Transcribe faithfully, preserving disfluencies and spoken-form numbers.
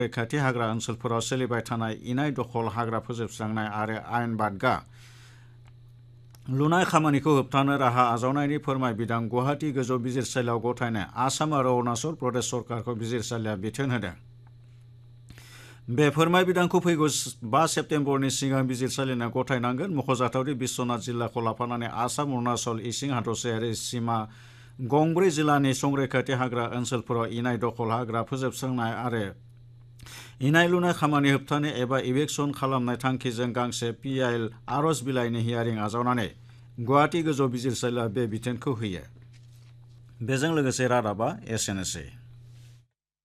रैखाथि हाग्रा ओनसोलफोराव सोलिबाय थानाय इनाय दखल हाग्रा फोजोबस्रांनाय आरो आयेन बादगा लुनाय खामानिखौ होबथानो राहा आजावनायनि फोरमाय बिदां गुवाहाटी गोजौ बिजिरसालियाव गथायनो आसाम आरो अरुणाचल प्रदेश सरकारखौ बिजिरसालिया बिथोन होदों। बे फोरमाय बिदांखौ फैगौ बा सेप्तेम्बरनि सिगां बिजिरसालिनो गथायनांगोन। मख'जाथावदि बिश्वनाथ जिल्लाखौ लाफानानै आसाम अरुणाचल इसिं हादरसायारि सीमा गंब्रै जिल्लानि संरैखाथि हाग्रा ओनसोलफोराव इनाय दखल हाग्रा फोजोबस्रांनाय आरो इनाय लुनाय खामानि होबथानो एबा इभेक्सन खालामनाय थांखिजों गांसे पि आइ एल आर'ज बिलाइनि हियारिं आजावनानै गुवाहाटी गोजौ बिजिरसालिया बे बिथोनखौ होयो। बेजों लोगोसे रादाबा एसेनोसै।